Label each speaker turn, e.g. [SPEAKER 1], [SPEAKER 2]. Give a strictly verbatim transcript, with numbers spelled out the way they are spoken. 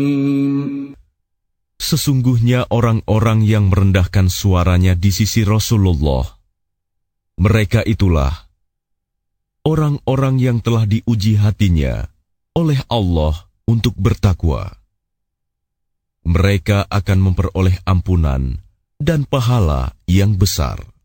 [SPEAKER 1] Sesungguhnya orang-orang yang merendahkan suaranya di sisi Rasulullah, mereka itulah orang-orang yang telah diuji hatinya oleh Allah untuk bertakwa. Mereka akan memperoleh ampunan dan pahala yang besar.